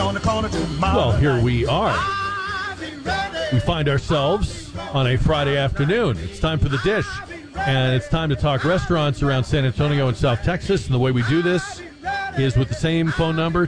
Well, here we are. We find ourselves on a Friday afternoon. It's time for The Dish, and it's time to talk restaurants around San Antonio and South Texas. And the way we do this is with the same phone number,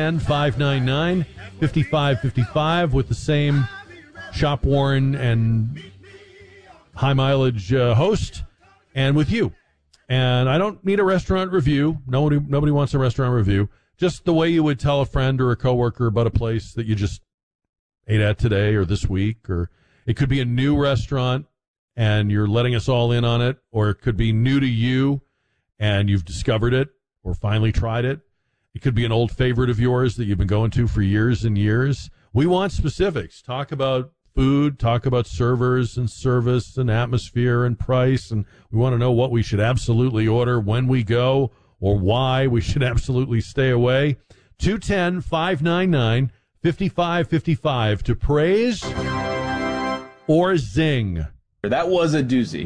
210-599-5555, with the same shop-worn and high-mileage host, and with you. And I don't need a restaurant review. Nobody wants a restaurant review. Just the way you would tell a friend or a coworker about a place that you just ate at today or this week. Or it could be a new restaurant and you're letting us all in on it. Or it could be new to you and you've discovered it or finally tried it. It could be an old favorite of yours that you've been going to for years and years. We want specifics. Talk about food, talk about servers and service and atmosphere and price. And we want to know what we should absolutely order when we go or why we should absolutely stay away. 210-599-5555 to praise or zing. That was a doozy.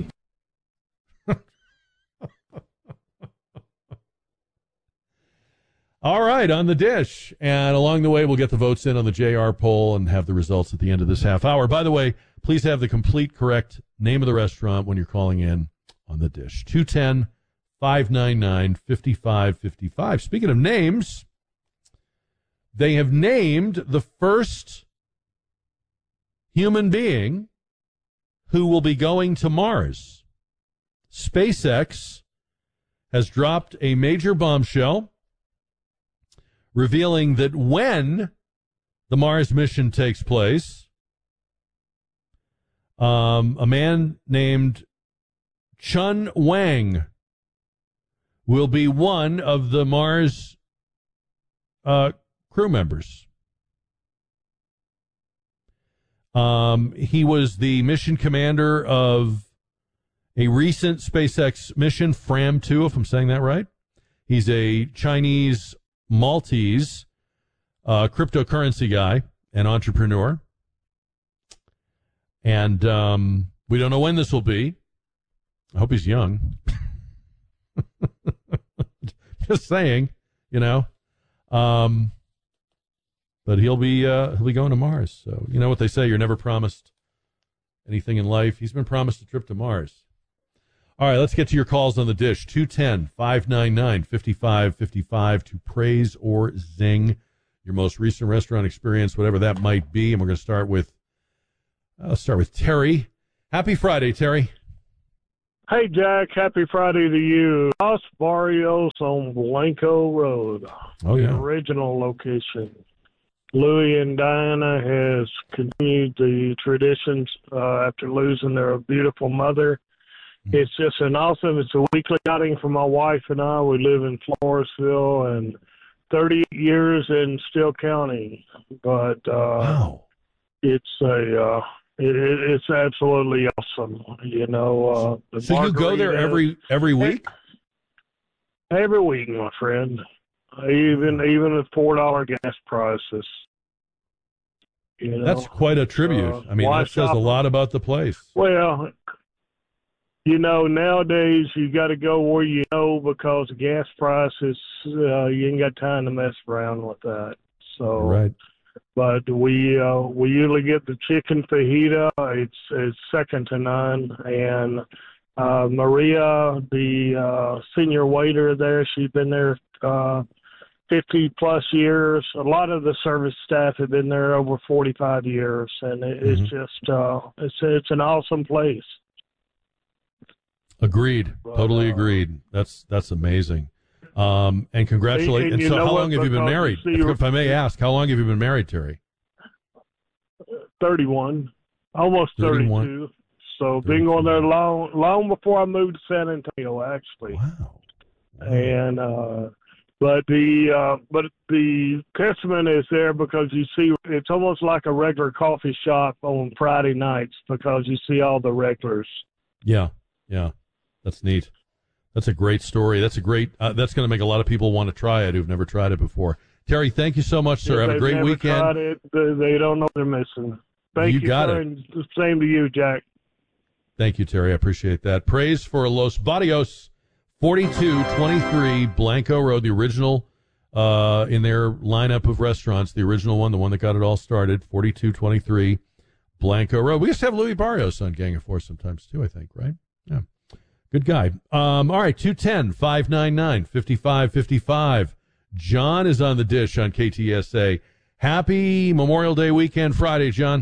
All right, on The Dish. And along the way, we'll get the votes in on the JR poll and have the results at the end of this half hour. By the way, please have the complete correct name of the restaurant when you're calling in on The Dish. 210-599-5555. Speaking of names, they have named the first human being who will be going to Mars. SpaceX has dropped a major bombshell revealing that when the Mars mission takes place, a man named Chun Wang will be one of the Mars crew members. He was the mission commander of a recent SpaceX mission, Fram-2, if I'm saying that right. He's a Chinese Maltese cryptocurrency guy and entrepreneur. And we don't know when this will be. I hope he's young. Just saying, you know. But he'll be going to Mars. So you know what they say, you're never promised anything in life. He's been promised a trip to Mars. All right, let's get to your calls on The Dish. 210-599-5555 to praise or zing your most recent restaurant experience, whatever that might be. And we're going to start with Terry. Happy Friday, Terry. Hey, Jack. Happy Friday to you. Los Barrios on Blanco Road. Oh, yeah. The original location. Louis and Diana has continued the traditions after losing their beautiful mother. It's just it's a weekly outing for my wife and I. We live in Floresville and 38 years in Steele County. But wow. It's absolutely awesome. You know, so you go there every week? Every week, my friend. Even at $4 gas prices. You know, that's quite a tribute. I mean, that says a lot about the place. Well, you know, nowadays you got to go where you know because gas prices, you ain't got time to mess around with that. So, right. But we usually get the chicken fajita. It's second to none. And Maria, the senior waiter there, she's been there 50 plus years. A lot of the service staff have been there over 45 years, and it's just it's an awesome place. Agreed. Totally agreed. That's amazing. And congratulations. And so how long have you been married? If I may ask, how long have you been married, Terry? 31. Almost 32. So been going there long before I moved to San Antonio, actually. Wow. And but the testament is there because you see it's almost like a regular coffee shop on Friday nights because you see all the regulars. Yeah. That's neat. That's a great story. That's going to make a lot of people want to try it who've never tried it before. Terry, thank you so much, sir. Have a great weekend. Tried it, they don't know what they're missing. Thank you, got sir, it. and the same to you, Jack. Thank you, Terry. I appreciate that. Praise for Los Barrios, 4223 Blanco Road, the original in their lineup of restaurants, the original one, the one that got it all started, 4223 Blanco Road. We used to have Louis Barrios on Gang of Four sometimes, too, I think, right? Yeah. Good guy. All right, 210-599-5555. John is on the dish on KTSA. Happy Memorial Day weekend Friday, John.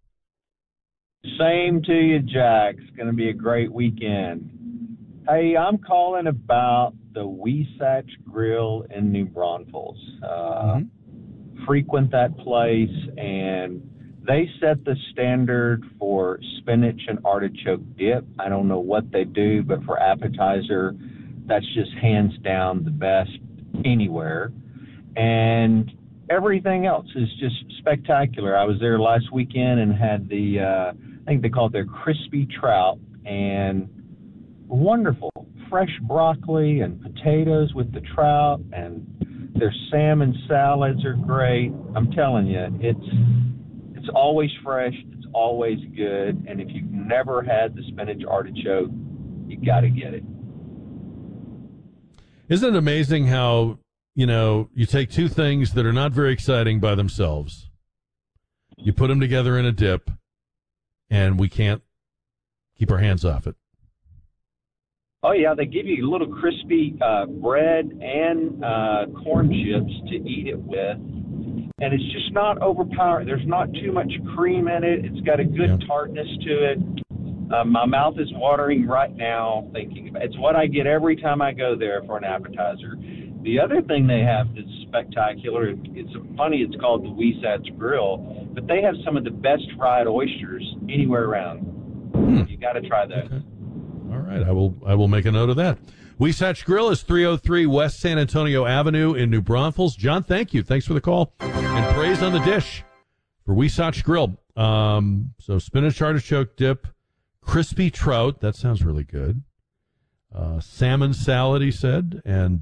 Same to you, Jack. It's going to be a great weekend. Hey, I'm calling about the Weisach Grill in New Braunfels. Frequent that place, and they set the standard for spinach and artichoke dip. I don't know what they do, but for appetizer, that's just hands down the best anywhere. And everything else is just spectacular. I was there last weekend and had the, I think they call it their crispy trout, and wonderful. Fresh broccoli and potatoes with the trout, and their salmon salads are great. I'm telling you, it's always fresh, it's always good, and if you've never had the spinach artichoke, you got to get it. Isn't it amazing how, you take two things that are not very exciting by themselves, you put them together in a dip, and we can't keep our hands off it. Oh, yeah, they give you a little crispy bread and corn chips to eat it with. And it's just not overpowering. There's not too much cream in it. It's got a good tartness to it. My mouth is watering right now thinking about it. It's what I get every time I go there for an appetizer. The other thing they have that's spectacular, it's funny, it's called the Weisach Grill, but they have some of the best fried oysters anywhere around. You got to try that. Okay. All right, I will make a note of that. Weisach Grill is 303 West San Antonio Avenue in New Braunfels. John, thank you. Thanks for the call. And praise on the dish for Weisach Grill. So spinach artichoke dip, crispy trout. That sounds really good. Salmon salad, he said. And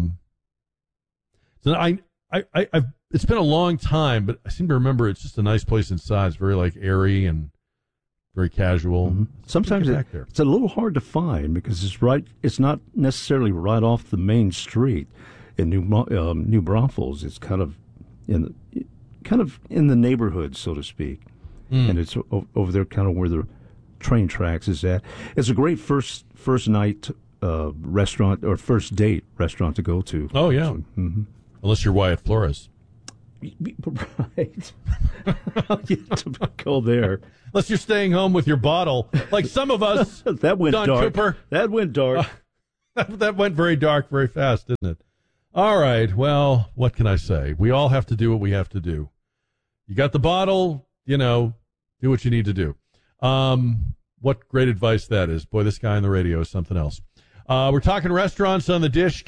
so I've it's been a long time, but I seem to remember it's just a nice place inside. It's very airy and very casual. Mm-hmm. Sometimes it's a little hard to find because it's not necessarily right off the main street in New Braunfels. It's kind of in the neighborhood, so to speak, and it's over there, kind of where the train tracks is at. It's a great first night restaurant or first date restaurant to go to. Oh yeah, so, unless you're Wyatt Flores. Right. You have to go there. Unless you're staying home with your bottle, like some of us. That went Don dark. Cooper. That went dark. That went very dark very fast, didn't it? All right. Well, what can I say? We all have to do what we have to do. You got the bottle, do what you need to do. What great advice that is. Boy, this guy on the radio is something else. We're talking restaurants on the dish,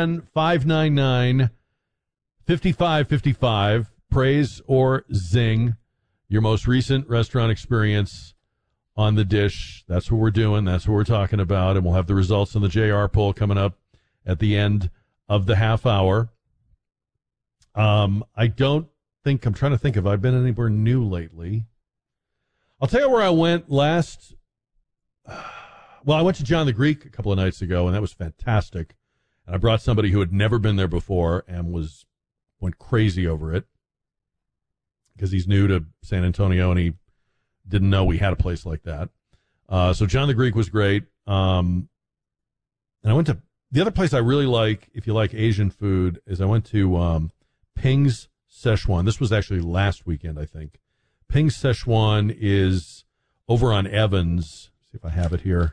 210-599-5555. Praise or zing your most recent restaurant experience on the dish. That's what we're doing. That's what we're talking about. And we'll have the results on the JR poll coming up at the end of the half hour. I'm trying to think if I've been anywhere new lately. I'll tell you where I went last. Well, I went to John the Greek a couple of nights ago, and that was fantastic. And I brought somebody who had never been there before and went crazy over it because he's new to San Antonio and he didn't know we had a place like that. So John the Greek was great. And I went to the other place I really like, if you like Asian food, is I went to Ping's Szechuan. This was actually last weekend, I think. Ping's Szechuan is over on Evans. See if I have it here.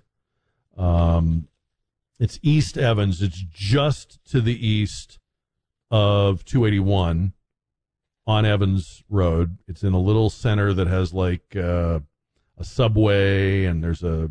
It's East Evans. It's just to the east of 281 on Evans Road. It's in a little center that has a Subway, and there's an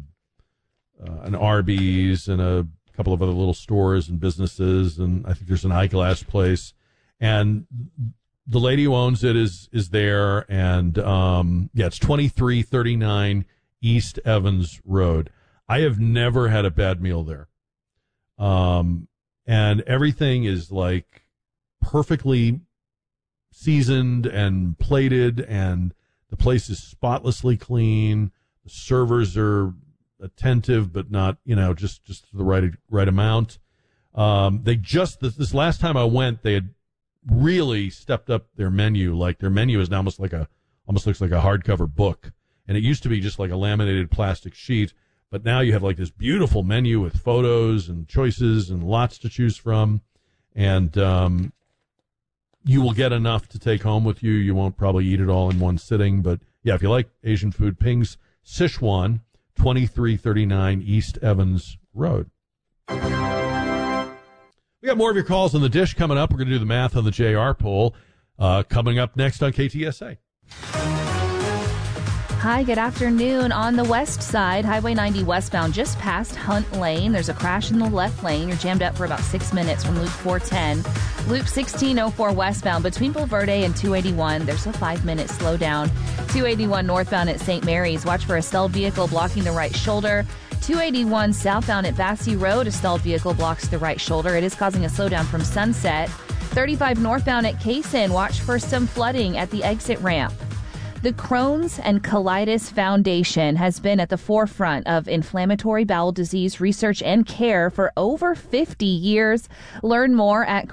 Arby's and a couple of other little stores and businesses, and I think there's an eyeglass place. And the lady who owns it is there, and it's 2339 East Evans Road. I have never had a bad meal there. And everything is perfectly seasoned and plated, and the place is spotlessly clean. The servers are attentive, but not, just the right amount. This last time I went, they really stepped up their menu. Like their menu is now almost looks like a hardcover book. And it used to be just like a laminated plastic sheet. But now you have like this beautiful menu with photos and choices and lots to choose from. And you will get enough to take home with you. You won't probably eat it all in one sitting. But, yeah, if you like Asian food, Ping's Sichuan, 2339 East Evans Road. We got more of your calls on the dish coming up. We're going to do the math on the JR poll coming up next on KTSA. Hi, good afternoon. On the west side, Highway 90 westbound, just past Hunt Lane. There's a crash in the left lane. You're jammed up for about 6 minutes from Loop 410. Loop 1604 westbound between Bulverde and 281. There's a 5-minute slowdown. 281 northbound at St. Mary's. Watch for a stalled vehicle blocking the right shoulder. 281 southbound at Vassy Road. A stalled vehicle blocks the right shoulder. It is causing a slowdown from Sunset. 35 northbound at Kaysen. Watch for some flooding at the exit ramp. The Crohn's and Colitis Foundation has been at the forefront of inflammatory bowel disease research and care for over 50 years. Learn more at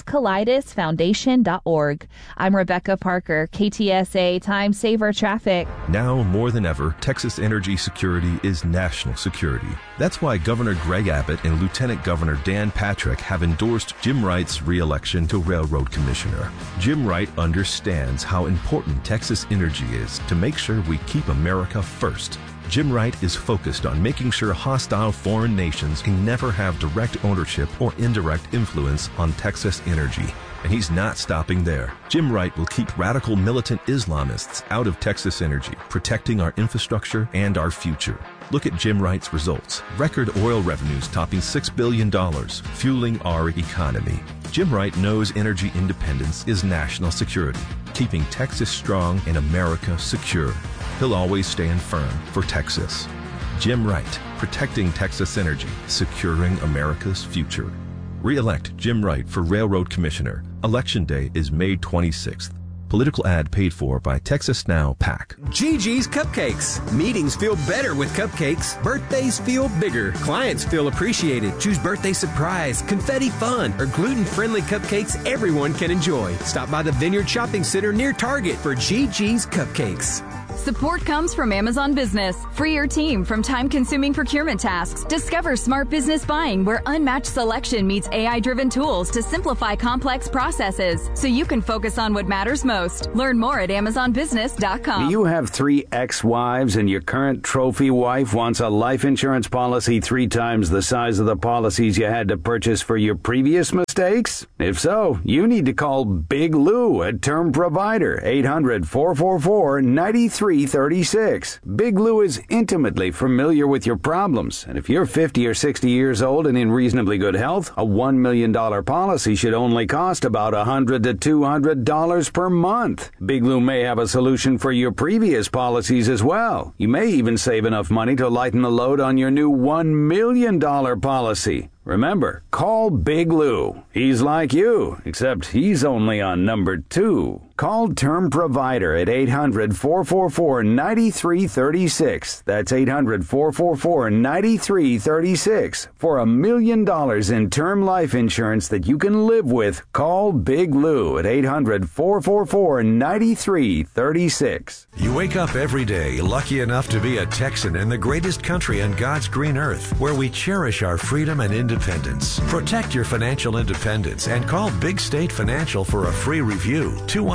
Crohn'sColitisFoundation.org. I'm Rebecca Parker, KTSA Time Saver Traffic. Now more than ever, Texas energy security is national security. That's why Governor Greg Abbott and Lieutenant Governor Dan Patrick have endorsed Jim Wright's re-election to Railroad Commissioner. Jim Wright understands how important Texas energy is to make sure we keep America first. Jim Wright is focused on making sure hostile foreign nations can never have direct ownership or indirect influence on Texas energy. And he's not stopping there. Jim Wright will keep radical militant Islamists out of Texas energy, protecting our infrastructure and our future. Look at Jim Wright's results. Record oil revenues topping $6 billion, fueling our economy. Jim Wright knows energy independence is national security, keeping Texas strong and America secure. He'll always stand firm for Texas. Jim Wright, protecting Texas energy, securing America's future. Re-elect Jim Wright for Railroad Commissioner. Election Day is May 26th. Political ad paid for by Texas Now PAC. GG's Cupcakes. Meetings feel better with cupcakes. Birthdays feel bigger. Clients feel appreciated. Choose birthday surprise, confetti fun, or gluten-friendly cupcakes everyone can enjoy. Stop by the Vineyard Shopping Center near Target for GG's Cupcakes. Support comes from Amazon Business. Free your team from time-consuming procurement tasks. Discover smart business buying where unmatched selection meets AI-driven tools to simplify complex processes so you can focus on what matters most. Learn more at AmazonBusiness.com. Do you have 3 ex-wives and your current trophy wife wants a life insurance policy 3 times the size of the policies you had to purchase for your previous mistakes? If so, you need to call Big Lou at Term Provider, 800-444-9336. Big Lou is intimately familiar with your problems, and if you're 50 or 60 years old and in reasonably good health, a $1 million policy should only cost about $100 to $200 per month. Big Lou may have a solution for your previous policies as well. You may even save enough money to lighten the load on your new $1 million policy. Remember, call Big Lou. He's like you, except he's only on number 2. Call Term Provider at 800-444-9336. That's 800-444-9336. For $1 million in term life insurance that you can live with, call Big Lou at 800-444-9336. You wake up every day lucky enough to be a Texan in the greatest country on God's green earth, where we cherish our freedom and independence. Protect your financial independence and call Big State Financial for a free review.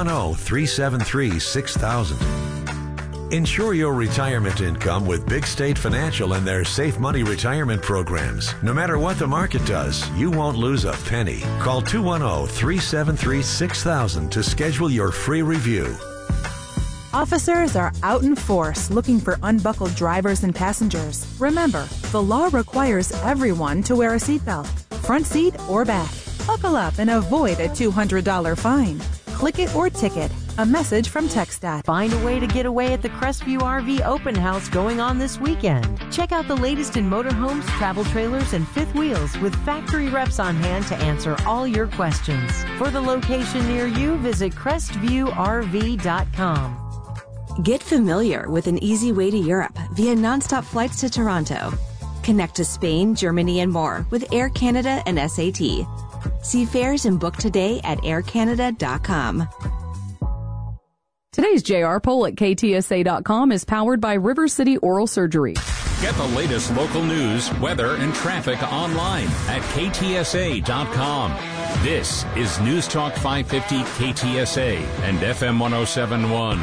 210-373-6000. Ensure your retirement income with Big State Financial and their Safe Money retirement programs. No matter what the market does, you won't lose a penny. Call 210-373-6000 to schedule your free review. Officers are out in force looking for unbuckled drivers and passengers. Remember, the law requires everyone to wear a seatbelt, front seat or back. Buckle up and avoid a $200 fine. Click it or ticket. A message from TxDOT. Find a way to get away at the Crestview RV Open House going on this weekend. Check out the latest in motorhomes, travel trailers, and fifth wheels with factory reps on hand to answer all your questions. For the location near you, visit CrestviewRV.com. Get familiar with an easy way to Europe via nonstop flights to Toronto. Connect to Spain, Germany, and more with Air Canada and SAT. See fares and book today at aircanada.com. Today's JR poll at KTSA.com is powered by River City Oral Surgery. Get the latest local news, weather, and traffic online at KTSA.com. This is News Talk 550 KTSA and FM 107.1.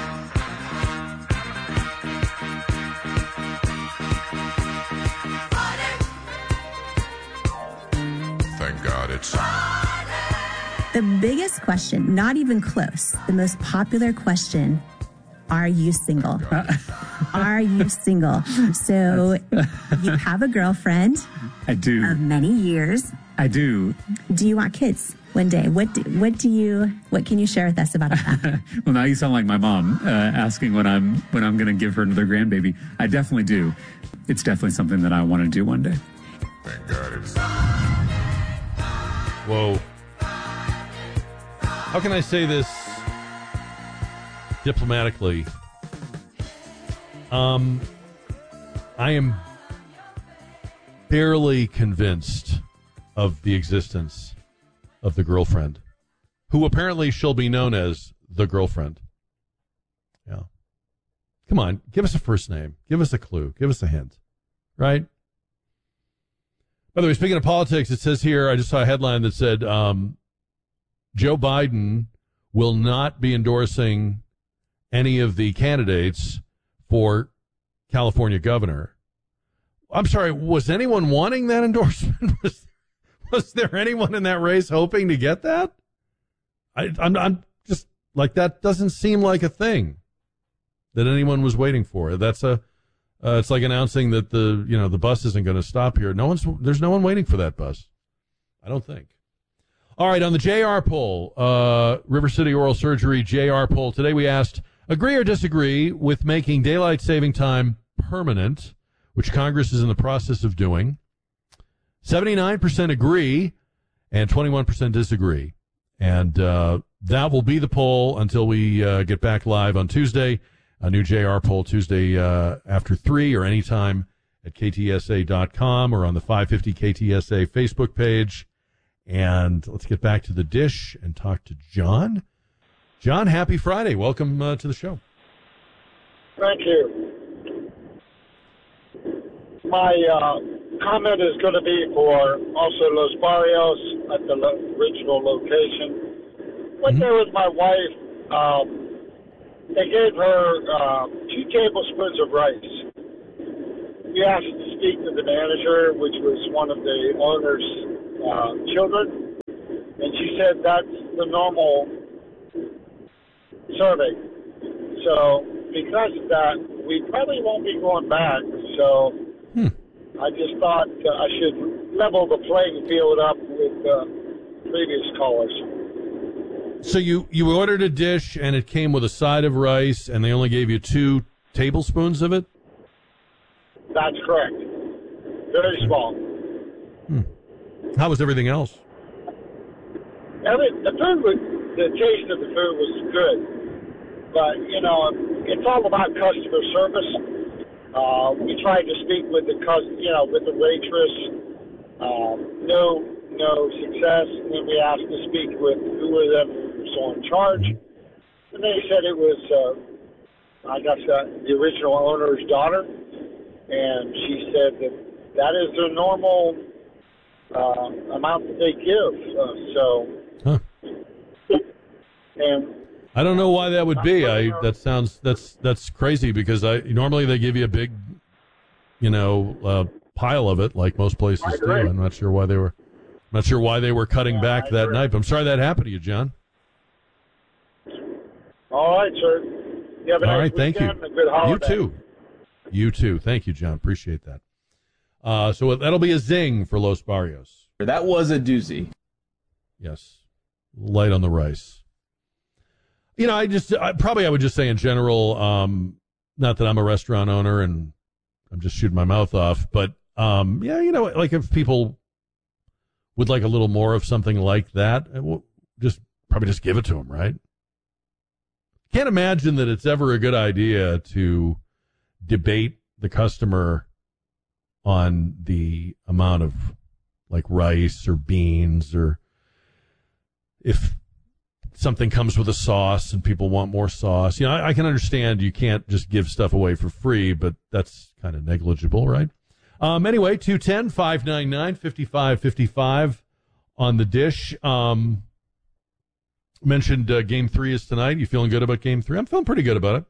Thank God it's the biggest question, not even close, the most popular question, are you single? Are you single? So you have a girlfriend. I do. Of many years. I do. Do you want kids one day? What can you share with us about that? Well, now you sound like my mom asking when I'm going to give her another grandbaby. I definitely do. It's definitely something that I want to do one day. Thank God it's Whoa. How can I say this diplomatically? I am barely convinced of the existence of the girlfriend, who apparently shall be known as the girlfriend. Yeah. Come on, give us a first name. Give us a clue. Give us a hint. Right? By the way, speaking of politics, it says here, I just saw a headline that said, Joe Biden will not be endorsing any of the candidates for California governor. I'm sorry, was anyone wanting that endorsement? Was there anyone in that race hoping to get that? I'm just like, that doesn't seem like a thing that anyone was waiting for. That's it's like announcing that the bus isn't going to stop here. There's no one waiting for that bus. I don't think. All right, on the JR poll, River City Oral Surgery JR poll, today we asked, agree or disagree with making daylight saving time permanent, which Congress is in the process of doing. 79% agree and 21% disagree. And that will be the poll until we get back live on Tuesday. A new JR poll Tuesday after 3 or anytime at KTSA.com or on the 550 KTSA Facebook page. And let's get back to the dish and talk to John. John, happy Friday. Welcome to the show. Thank you. My comment is going to be for also Los Barrios at the original location. Went there with my wife. They gave her 2 tablespoons of rice. We asked to speak to the manager, which was one of the owner's children, and she said that's the normal serving. So because of that, we probably won't be going back. So I just thought I should level the playing field up with previous callers. So you ordered a dish and it came with a side of rice and they only gave you 2 tablespoons of it? That's correct. Very small. How was everything else? The taste of the food was good, but it's all about customer service. We tried to speak with the waitress, no success. And then we asked to speak with who was in charge, and they said it was, the original owner's daughter, and she said that is the normal amount that they give. And I don't know why that would be. That's crazy because normally they give you a big, pile of it like most places do. I'm not sure why they were cutting back that night. But I'm sorry that happened to you, John. All right, sir. You have a nice thank you. weekend and a good holiday. You too. Thank you, John. Appreciate that. So that'll be a zing for Los Barrios. That was a doozy. Yes. Light on the rice. I would just say in general, not that I'm a restaurant owner and I'm just shooting my mouth off, but like if people would like a little more of something like that, probably just give it to them, right? Can't imagine that it's ever a good idea to debate the customer on the amount of like rice or beans or if something comes with a sauce and people want more sauce. I can understand you can't just give stuff away for free, but that's kind of negligible, right? Anyway, 210-599-5555 on the dish. Mentioned Game 3 is tonight. You feeling good about Game 3? I'm feeling pretty good about it.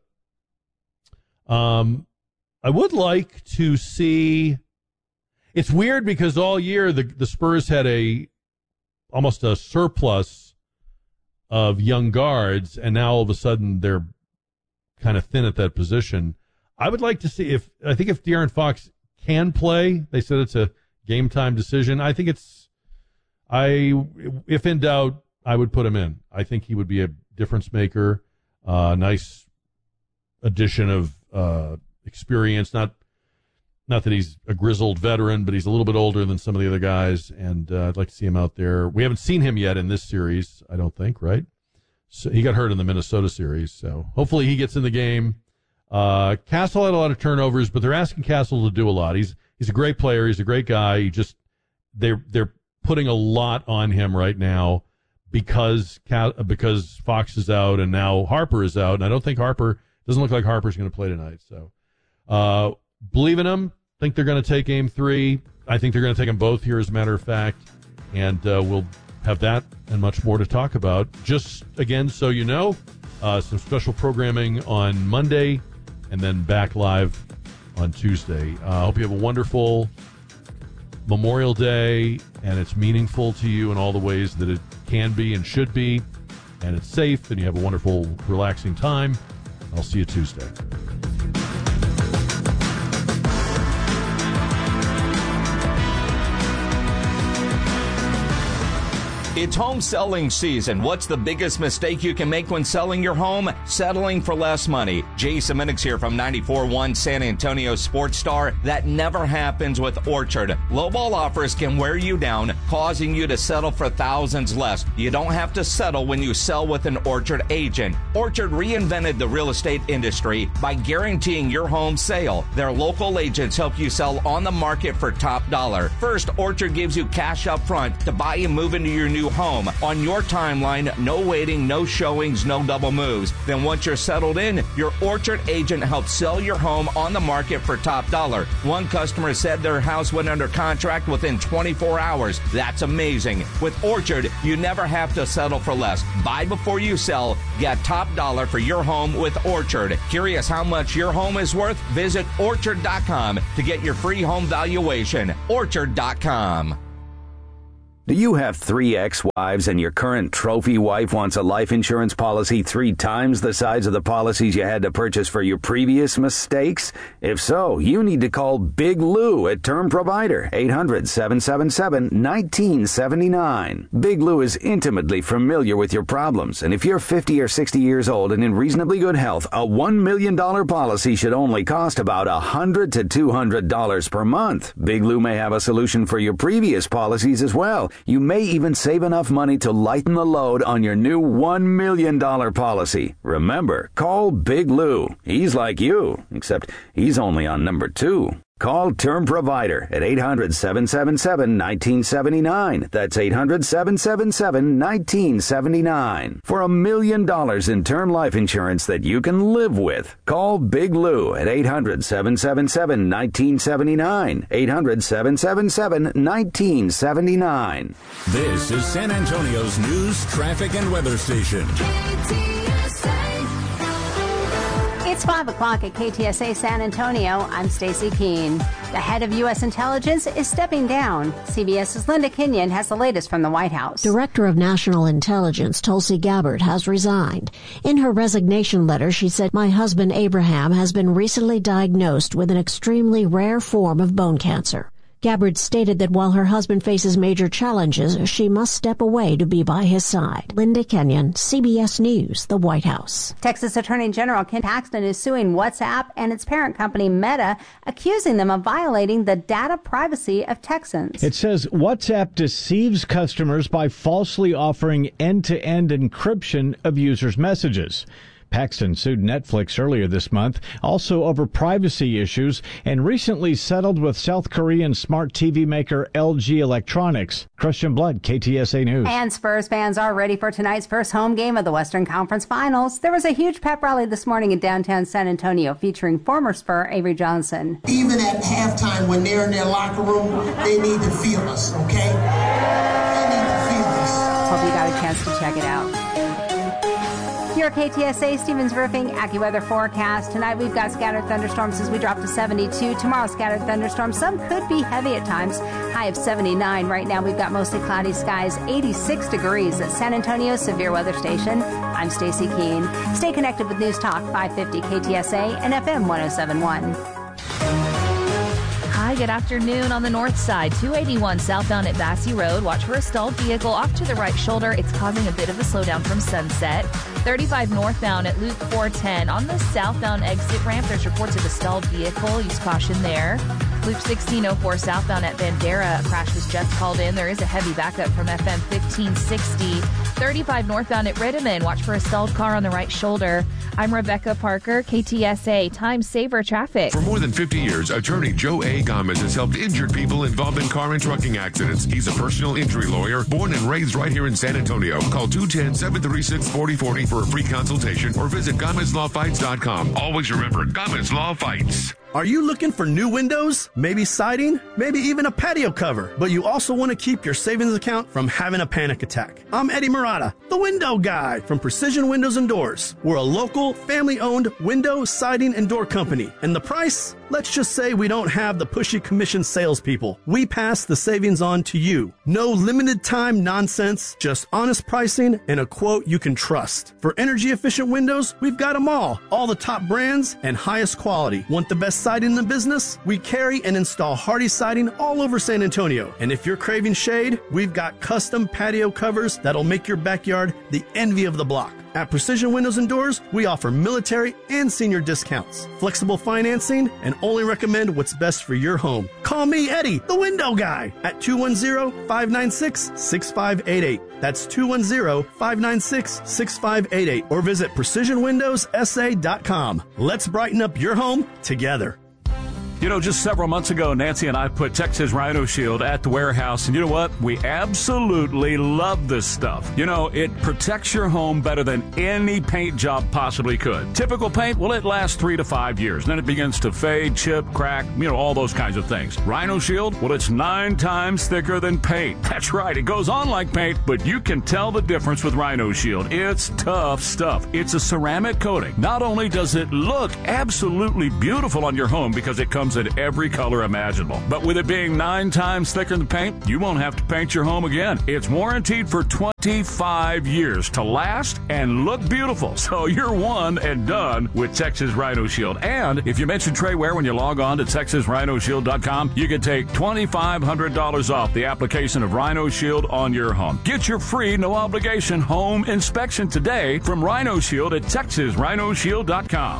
I would like to see... It's weird because all year the Spurs had almost a surplus of young guards, and now all of a sudden they're kind of thin at that position. I would like to see if De'Aaron Fox can play. They said it's a game time decision. I think if in doubt, I would put him in. I think he would be a difference maker, nice addition of experience. Not that he's a grizzled veteran, but he's a little bit older than some of the other guys, and I'd like to see him out there. We haven't seen him yet in this series, I don't think, right? So he got hurt in the Minnesota series, so hopefully he gets in the game. Castle had a lot of turnovers, but they're asking Castle to do a lot. He's a great player. He's a great guy. They're putting a lot on him right now because Fox is out and now Harper is out, and I don't think doesn't look like Harper's going to play tonight. So believe in him. Think they're going to take Game 3. I think they're going to take them both here, as a matter of fact, and we'll have that and much more to talk about. Just again, so you know, some special programming on Monday, and then back live on Tuesday. I hope you have a wonderful Memorial Day, and it's meaningful to you in all the ways that it can be and should be, and it's safe, and you have a wonderful, relaxing time. I'll see you Tuesday. It's home selling season. What's the biggest mistake you can make when selling your home? Settling for less money. Jason Minix here from 94.1 San Antonio Sports Star. That never happens with Orchard. Lowball offers can wear you down, causing you to settle for thousands less. You don't have to settle when you sell with an Orchard agent. Orchard reinvented the real estate industry by guaranteeing your home sale. Their local agents help you sell on the market for top dollar. First, Orchard gives you cash up front to buy and move into your new home on your timeline. No waiting, no showings, no double moves. Then once you're settled in, your Orchard agent helps sell your home on the market for top dollar. One customer said their house went under contract within 24 hours. That's amazing. With Orchard, you never have to settle for less. Buy before you sell. Get top dollar for your home with Orchard. Curious how much your home is worth? Visit Orchard.com to get your free home valuation. Orchard.com. Do you have 3 ex-wives and your current trophy wife wants a life insurance policy 3 times the size of the policies you had to purchase for your previous mistakes? If so, you need to call Big Lou at Term Provider, 800-777-1979. Big Lou is intimately familiar with your problems, and if you're 50 or 60 years old and in reasonably good health, a $1 million policy should only cost about $100 to $200 per month. Big Lou may have a solution for your previous policies as well. You may even save enough money to lighten the load on your new $1 million policy. Remember, call Big Lou. He's like you, except he's only on number 2. Call Term Provider at 800-777-1979. That's 800-777-1979. For $1 million in term life insurance that you can live with. Call Big Lou at 800-777-1979. 800-777-1979. This is San Antonio's news, traffic, and weather station. It's 5 o'clock at KTSA San Antonio. I'm Stacey Keene. The head of U.S. intelligence is stepping down. CBS's Linda Kenyon has the latest from the White House. Director of National Intelligence Tulsi Gabbard has resigned. In her resignation letter, she said, "My husband Abraham has been recently diagnosed with an extremely rare form of bone cancer." Gabbard stated that while her husband faces major challenges, she must step away to be by his side. Linda Kenyon, CBS News, the White House. Texas Attorney General Ken Paxton is suing WhatsApp and its parent company Meta, accusing them of violating the data privacy of Texans. It says WhatsApp deceives customers by falsely offering end-to-end encryption of users' messages. Paxton sued Netflix earlier this month, also over privacy issues, and recently settled with South Korean smart TV maker LG Electronics. Christian Blood, KTSA News. And Spurs fans are ready for tonight's first home game of the Western Conference Finals. There was a huge pep rally this morning in downtown San Antonio featuring former Spur Avery Johnson. Even at halftime when they're in their locker room, they need to feel us, okay? They need to feel us. Hope you got a chance to check it out. Here at KTSA, Stevens Roofing AccuWeather forecast. Tonight we've got scattered thunderstorms as we drop to 72. Tomorrow, scattered thunderstorms. Some could be heavy at times. High of 79. Right now we've got mostly cloudy skies. 86 degrees at San Antonio Severe Weather Station. I'm Stacy Keene. Stay connected with News Talk 550 KTSA and FM 107.1. Hi, good afternoon. On the north side, 281 southbound at Bassey Road. Watch for a stalled vehicle off to the right shoulder. It's causing a bit of a slowdown from Sunset. 35 northbound at Loop 410. On the southbound exit ramp, there's reports of a stalled vehicle. Use caution there. Loop 1604 southbound at Bandera. A crash was just called in. There is a heavy backup from FM 1560. 35 northbound at Rittiman. Watch for a stalled car on the right shoulder. I'm Rebecca Parker, KTSA Time Saver Traffic. For more than 50 years, attorney Joe A. Gomez has helped injured people involved in car and trucking accidents. He's a personal injury lawyer, born and raised right here in San Antonio. Call 210-736-4040 for a free consultation or visit GomezLawFights.com. Always remember, Gomez Law Fights. Are you looking for new windows, maybe siding, maybe even a patio cover, but you also want to keep your savings account from having a panic attack? I'm Eddie Murata, the window guy from Precision Windows and Doors. We're a local, family-owned window, siding, and door company. And the price? Let's just say we don't have the pushy commission salespeople. We pass the savings on to you. No limited time nonsense, just honest pricing and a quote you can trust. For energy-efficient windows, we've got them all the top brands and highest quality. Want the best siding in the business? We carry and install Hardy siding all over San Antonio. And if you're craving shade, we've got custom patio covers that'll make your backyard the envy of the block. At Precision Windows and Doors, we offer military and senior discounts, flexible financing, and only recommend what's best for your home. Call me, Eddie, the window guy, at 210-596-6588. That's 210-596-6588. Or visit PrecisionWindowsSA.com. Let's brighten up your home together. You know, just several months ago, Nancy and I put Texas Rhino Shield at the warehouse, and you know what? We absolutely love this stuff. You know, it protects your home better than any paint job possibly could. Typical paint, well, it lasts 3 to 5 years. Then it begins to fade, chip, crack, you know, all those kinds of things. Rhino Shield, well, it's 9 times thicker than paint. That's right, it goes on like paint, but you can tell the difference with Rhino Shield. It's tough stuff. It's a ceramic coating. Not only does it look absolutely beautiful on your home because it comes in every color imaginable, but with it being 9 times thicker than paint, you won't have to paint your home again. It's warranted for 25 years to last and look beautiful. So you're one and done with Texas Rhino Shield. And if you mention Trey Ware when you log on to TexasRhinoShield.com, you can take $2,500 off the application of Rhino Shield on your home. Get your free, no obligation home inspection today from Rhino Shield at TexasRhinoShield.com.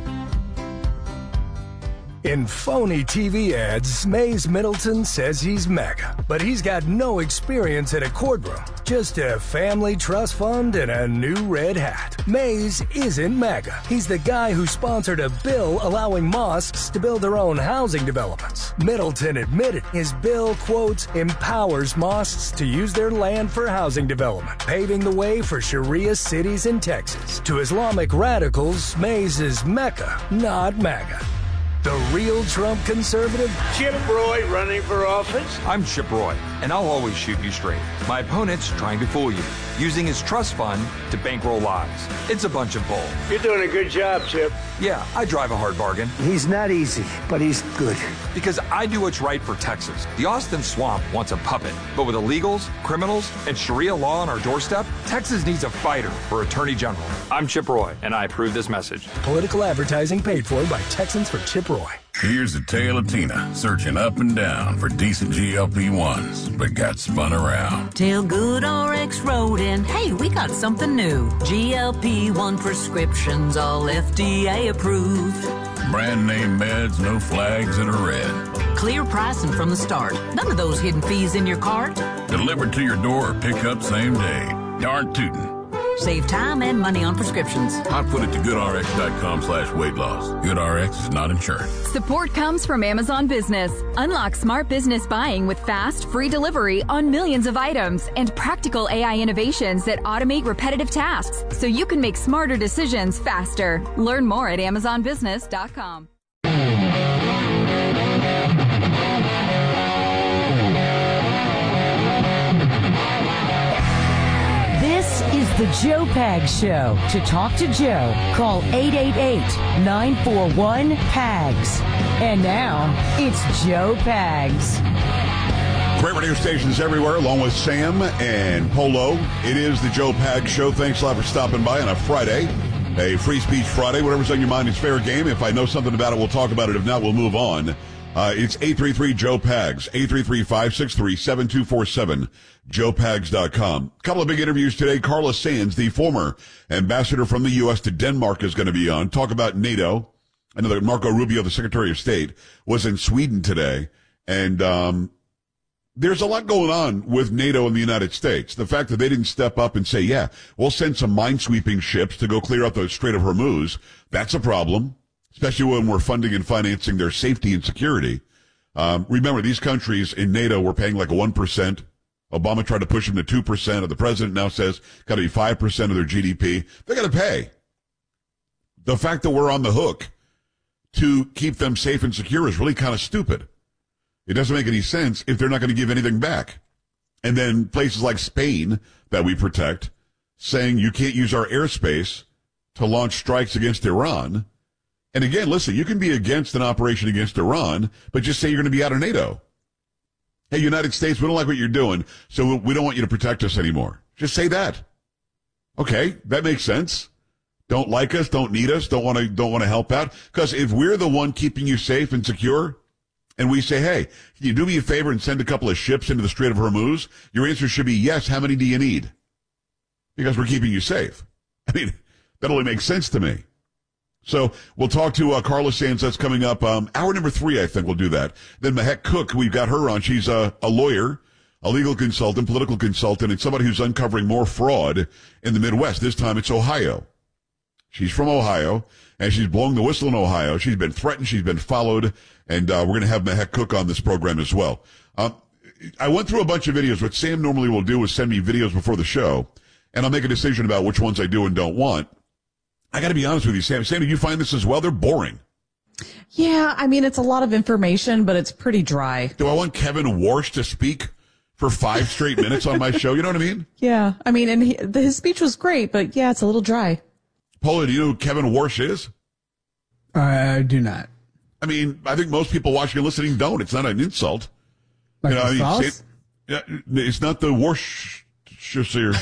In phony TV ads, Mays Middleton says he's mega, but he's got no experience in a courtroom, just a family trust fund and a new red hat. Mays isn't mega. He's the guy who sponsored a bill allowing mosques to build their own housing developments. Middleton admitted his bill, quote, empowers mosques to use their land for housing development, paving the way for Sharia cities in Texas. To Islamic radicals, Mays is Mecca, not MAGA. The real Trump conservative? Chip Roy running for office? I'm Chip Roy, and I'll always shoot you straight. My opponent's trying to fool you, using his trust fund to bankroll lies. It's a bunch of bull. You're doing a good job, Chip. Yeah, I drive a hard bargain. He's not easy, but he's good. Because I do what's right for Texas. The Austin Swamp wants a puppet, but with illegals, criminals, and Sharia law on our doorstep, Texas needs a fighter for Attorney General. I'm Chip Roy, and I approve this message. Political advertising paid for by Texans for Chip Roy. Here's the tale of Tina, searching up and down for decent GLP-1s, but got spun around. Tell good RX Road and hey, we got something new. GLP-1 prescriptions, all FDA approved. Brand name meds, no flags in a red. Clear pricing from the start. None of those hidden fees in your cart. Delivered to your door or pick up same day. Darn tootin'. Save time and money on prescriptions. Hotfoot to GoodRx.com/weight loss. GoodRx is not insured. Support comes from Amazon Business. Unlock smart business buying with fast, free delivery on millions of items and practical AI innovations that automate repetitive tasks so you can make smarter decisions faster. Learn more at AmazonBusiness.com. This is the Joe Pags Show. To talk to Joe, call 888-941-PAGS. And now, it's Joe Pags. Great radio stations everywhere, along with Sam and Polo. It is the Joe Pags Show. Thanks a lot for stopping by on a Friday, a Free Speech Friday. Whatever's on your mind is fair game. If I know something about it, we'll talk about it. If not, we'll move on. It's 833-JOE-PAGS, 833-563-7247, joepags.com. A couple of big interviews today. Carla Sands, the former ambassador from the U.S. to Denmark, is going to be on. Talk about NATO. I know that Marco Rubio, the Secretary of State, was in Sweden today. And there's a lot going on with NATO and the United States. The fact that they didn't step up and say, yeah, we'll send some minesweeping ships to go clear out the Strait of Hormuz, that's a problem. Especially when we're funding and financing their safety and security. Remember, these countries in NATO were paying like a 1%. Obama tried to push them to 2%, or the president now says got to be 5% of their GDP. They got to pay. The fact that we're on the hook to keep them safe and secure is really kind of stupid. It doesn't make any sense if they're not going to give anything back. And then places like Spain that we protect saying you can't use our airspace to launch strikes against Iran. And again, listen, you can be against an operation against Iran, but just say you're going to be out of NATO. Hey, United States, we don't like what you're doing, so we don't want you to protect us anymore. Just say that. Okay, that makes sense. Don't like us, don't need us, don't want to help out. Because if we're the one keeping you safe and secure, and we say, hey, can you do me a favor and send a couple of ships into the Strait of Hormuz? Your answer should be yes. How many do you need? Because we're keeping you safe. I mean, that only makes sense to me. So we'll talk to Carla Sands. That's coming up. Hour number 3, I think we'll do that. Then Mahek Cook, we've got her on. She's a lawyer, a legal consultant, political consultant, and somebody who's uncovering more fraud in the Midwest. This time it's Ohio. She's from Ohio, and she's blowing the whistle in Ohio. She's been threatened. She's been followed, and we're going to have Mahek Cook on this program as well. I went through a bunch of videos. What Sam normally will do is send me videos before the show, and I'll make a decision about which ones I do and don't want. I got to be honest with you, Sam. Sam, did you find this as well? They're boring. Yeah, I mean, it's a lot of information, but it's pretty dry. Do I want Kevin Warsh to speak for 5 straight minutes on my show? You know what I mean? Yeah, I mean, and his speech was great, but yeah, it's a little dry. Paula, do you know who Kevin Warsh is? I do not. I mean, I think most people watching and listening don't. It's not an insult. Like it's not the Worcestershire